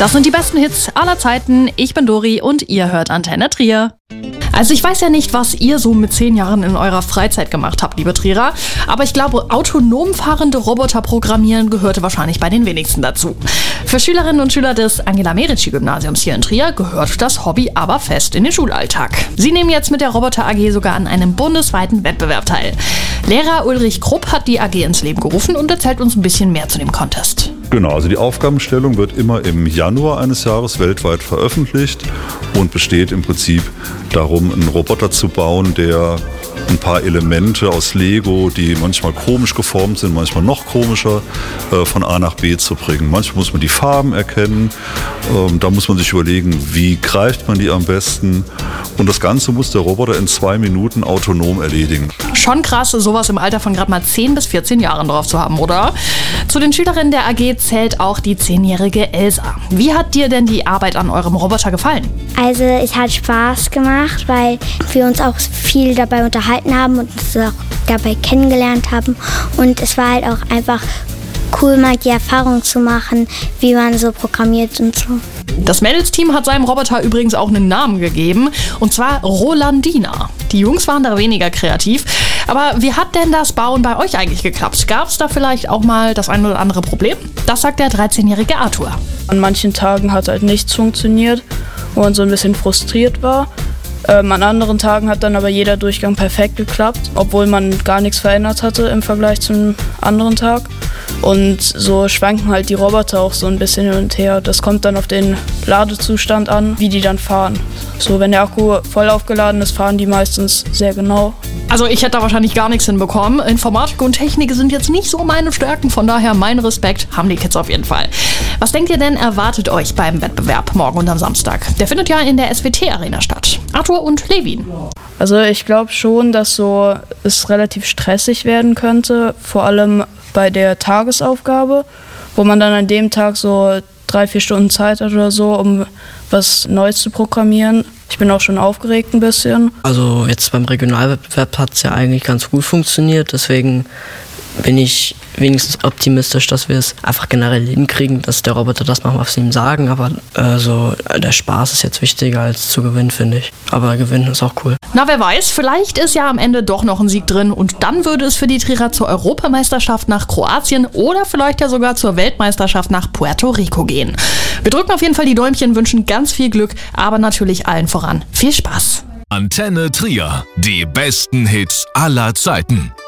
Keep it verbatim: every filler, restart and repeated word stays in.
Das sind die besten Hits aller Zeiten. Ich bin Dori und ihr hört Antenne Trier. Also ich weiß ja nicht, was ihr so mit zehn Jahren in eurer Freizeit gemacht habt, liebe Trierer, aber ich glaube, autonom fahrende Roboter programmieren gehörte wahrscheinlich bei den wenigsten dazu. Für Schülerinnen und Schüler des Angela-Merici-Gymnasiums hier in Trier gehört das Hobby aber fest in den Schulalltag. Sie nehmen jetzt mit der Roboter A G sogar an einem bundesweiten Wettbewerb teil. Lehrer Ulrich Krupp hat die A G ins Leben gerufen und erzählt uns ein bisschen mehr zu dem Contest. Genau, also die Aufgabenstellung wird immer im Januar eines Jahres weltweit veröffentlicht und besteht im Prinzip darum, einen Roboter zu bauen, der ein paar Elemente aus Lego, die manchmal komisch geformt sind, manchmal noch komischer, äh, von A nach B zu bringen. Manchmal muss man die Farben erkennen, ähm, da muss man sich überlegen, wie greift man die am besten. Und das Ganze muss der Roboter in zwei Minuten autonom erledigen. Schon krass, sowas im Alter von gerade mal zehn bis vierzehn Jahren drauf zu haben, oder? Zu den Schülerinnen der A G zählt auch die zehnjährige Elsa. Wie hat dir denn die Arbeit an eurem Roboter gefallen? Also es hat Spaß gemacht, weil wir uns auch viel dabei unterhalten haben und uns auch dabei kennengelernt haben. Und es war halt auch einfach cool, mal die Erfahrung zu machen, wie man so programmiert und so. Das Mädelsteam hat seinem Roboter übrigens auch einen Namen gegeben, und zwar Rolandina. Die Jungs waren da weniger kreativ. Aber wie hat denn das Bauen bei euch eigentlich geklappt? Gab es da vielleicht auch mal das ein oder andere Problem? Das sagt der dreizehnjährige Arthur. An manchen Tagen hat halt nichts funktioniert, wo man so ein bisschen frustriert war. Ähm, an anderen Tagen hat dann aber jeder Durchgang perfekt geklappt, obwohl man gar nichts verändert hatte im Vergleich zum anderen Tag. Und so schwanken halt die Roboter auch so ein bisschen hin und her. Das kommt dann auf den Ladezustand an, wie die dann fahren. So, wenn der Akku voll aufgeladen ist, fahren die meistens sehr genau. Also ich hätte da wahrscheinlich gar nichts hinbekommen. Informatik und Technik sind jetzt nicht so meine Stärken, von daher mein Respekt, haben die Kids auf jeden Fall. Was denkt ihr denn, erwartet euch beim Wettbewerb morgen und am Samstag? Der findet ja in der S W T-Arena statt. Arthur und Levin. Also ich glaube schon, dass so es relativ stressig werden könnte, vor allem bei der Tagesaufgabe, wo man dann an dem Tag so drei, vier Stunden Zeit hat oder so, um was Neues zu programmieren. Ich bin auch schon aufgeregt ein bisschen. Also jetzt beim Regionalwettbewerb hat es ja eigentlich ganz gut funktioniert, deswegen bin ich wenigstens optimistisch, dass wir es einfach generell hinkriegen, dass der Roboter das macht, was sie ihm sagen. Aber äh, so, der Spaß ist jetzt wichtiger als zu gewinnen, finde ich. Aber gewinnen ist auch cool. Na, wer weiß, vielleicht ist ja am Ende doch noch ein Sieg drin und dann würde es für die Trierer zur Europameisterschaft nach Kroatien oder vielleicht ja sogar zur Weltmeisterschaft nach Puerto Rico gehen. Wir drücken auf jeden Fall die Däumchen, wünschen ganz viel Glück, aber natürlich allen voran viel Spaß. Antenne Trier, die besten Hits aller Zeiten.